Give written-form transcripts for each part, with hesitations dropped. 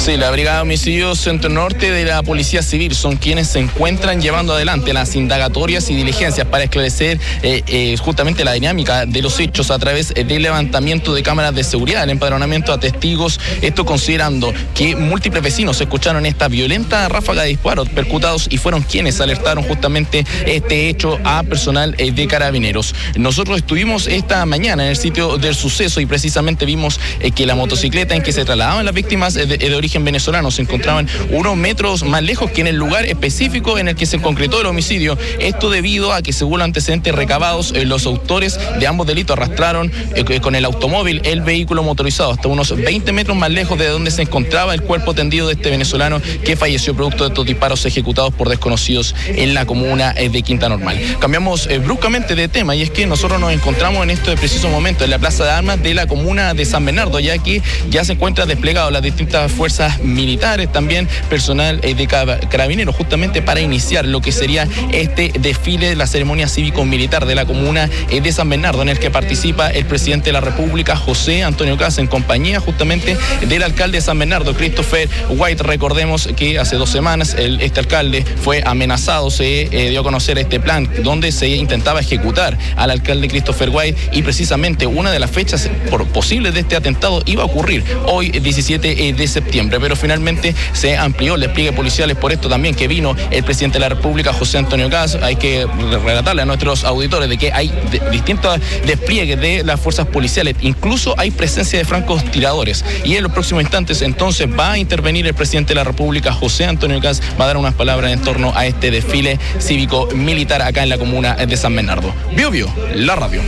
Sí, la Brigada de Homicidios Centro Norte de la Policía Civil son quienes se encuentran llevando adelante las indagatorias y diligencias para esclarecer justamente la dinámica de los hechos a través del levantamiento de cámaras de seguridad, el empadronamiento a testigos, esto considerando que múltiples vecinos escucharon esta violenta ráfaga de disparos percutados y fueron quienes alertaron justamente este hecho a personal de Carabineros. Nosotros estuvimos esta mañana en el sitio del suceso y precisamente vimos que la motocicleta en que se trasladaban las víctimas de origen venezolano se encontraban unos metros más lejos que en el lugar específico en el que se concretó el homicidio. Esto debido a que, según los antecedentes recabados, los autores de ambos delitos arrastraron con el automóvil el vehículo motorizado hasta unos 20 metros más lejos de donde se encontraba el cuerpo tendido de este venezolano que falleció producto de estos disparos ejecutados por desconocidos en la comuna de Quinta Normal. Cambiamos bruscamente de tema y es que nosotros nos encontramos en este preciso momento en la Plaza de Armas de la comuna de San Bernardo, ya que ya se encuentran desplegados las distintas fuerzas militares, también personal de Carabineros, justamente para iniciar lo que sería este desfile de la ceremonia cívico-militar de la comuna de San Bernardo, en el que participa el presidente de la República, José Antonio Caz, en compañía justamente del alcalde de San Bernardo, Christopher White. Recordemos que hace 2 semanas este alcalde fue amenazado, se dio a conocer este plan donde se intentaba ejecutar al alcalde Christopher White y precisamente una de las fechas posibles de este atentado iba a ocurrir hoy, 17 de septiembre, pero finalmente se amplió el despliegue policial. Por esto también que vino el presidente de la República, José Antonio Caz. Hay que relatarle a nuestros auditores de que hay distintos despliegues de las fuerzas policiales, incluso hay presencia de francotiradores, y en los próximos instantes entonces va a intervenir el presidente de la República, José Antonio Caz, va a dar unas palabras en torno a este desfile cívico-militar acá en la comuna de San Bernardo. Bio, la radio.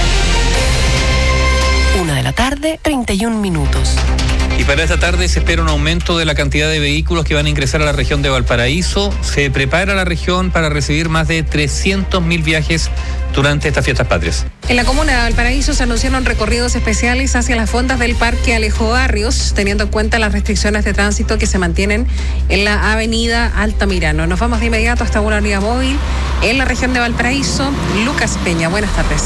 1:31 p.m. Y para esta tarde se espera un aumento de la cantidad de vehículos que van a ingresar a la región de Valparaíso. Se prepara la región para recibir más de 300.000 viajes durante estas fiestas patrias. En la comuna de Valparaíso se anunciaron recorridos especiales hacia las fondas del Parque Alejo Barrios, teniendo en cuenta las restricciones de tránsito que se mantienen en la avenida Altamirano. Nos vamos de inmediato hasta una unidad móvil en la región de Valparaíso. Lucas Peña, buenas tardes.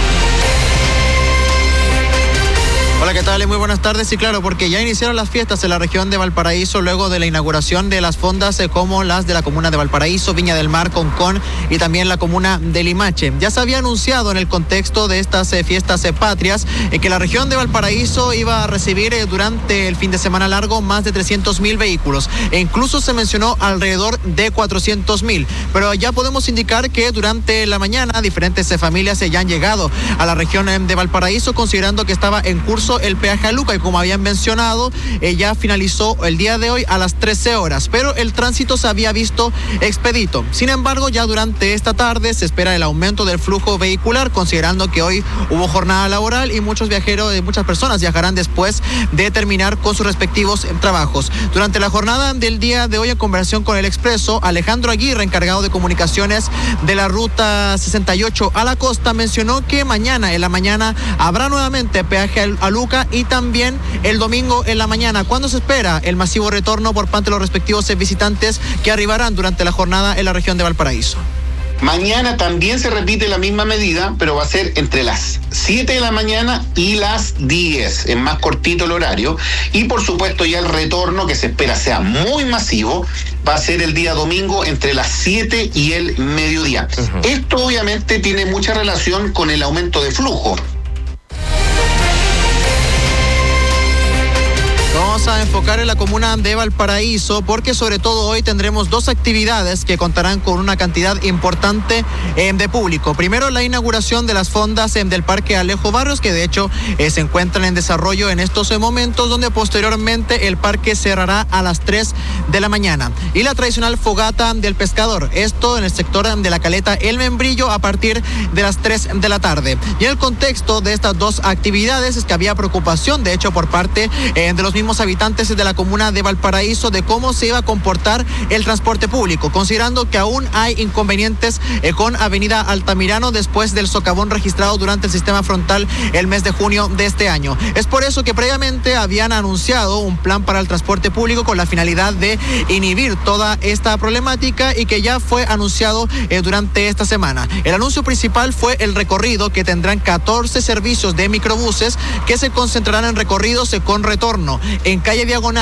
Hola, ¿qué tal? Muy buenas tardes. Sí, claro, porque ya iniciaron las fiestas en la región de Valparaíso luego de la inauguración de las fondas como las de la comuna de Valparaíso, Viña del Mar, Concón y también la comuna de Limache. Ya se había anunciado en el contexto de estas fiestas patrias que la región de Valparaíso iba a recibir durante el fin de semana largo más de 300.000 vehículos e incluso se mencionó alrededor de 400.000. Pero ya podemos indicar que durante la mañana diferentes familias ya han llegado a la región de Valparaíso, considerando que estaba en curso el peaje a Luca y, como habían mencionado, ya finalizó el día de hoy a las 13 horas, pero el tránsito se había visto expedito. Sin embargo, ya durante esta tarde se espera el aumento del flujo vehicular, considerando que hoy hubo jornada laboral y muchas personas viajarán después de terminar con sus respectivos trabajos. Durante la jornada del día de hoy, en conversación con El Expreso, Alejandro Aguirre, encargado de comunicaciones de la ruta 68 a la costa, mencionó que mañana en la mañana habrá nuevamente peaje a Luca y también el domingo en la mañana, cuando se espera el masivo retorno por parte de los respectivos visitantes que arribarán durante la jornada en la región de Valparaíso. Mañana también se repite la misma medida, pero va a ser entre las 7 de la mañana y las 10, es más cortito el horario. Y por supuesto ya el retorno, que se espera sea muy masivo, va a ser el día domingo entre las 7 y el mediodía. Esto obviamente tiene mucha relación con el aumento de flujo. Vamos a enfocar en la comuna de Valparaíso porque sobre todo hoy tendremos 2 actividades que contarán con una cantidad importante de público. Primero, la inauguración de las fondas del Parque Alejo Barrios, que de hecho se encuentran en desarrollo en estos momentos, donde posteriormente el parque cerrará a las 3 de la mañana. Y la tradicional fogata del pescador, esto en el sector de la caleta El Membrillo, a partir de las 3 de la tarde. Y en el contexto de estas 2 actividades es que había preocupación, de hecho, por parte de los mismos habitantes de la comuna de Valparaíso de cómo se iba a comportar el transporte público, considerando que aún hay inconvenientes con Avenida Altamirano después del socavón registrado durante el sistema frontal el mes de junio de este año. Es por eso que previamente habían anunciado un plan para el transporte público con la finalidad de inhibir toda esta problemática y que ya fue anunciado durante esta semana. El anuncio principal fue el recorrido, que tendrán 14 servicios de microbuses que se concentrarán en recorridos con retorno en calle Diagonal,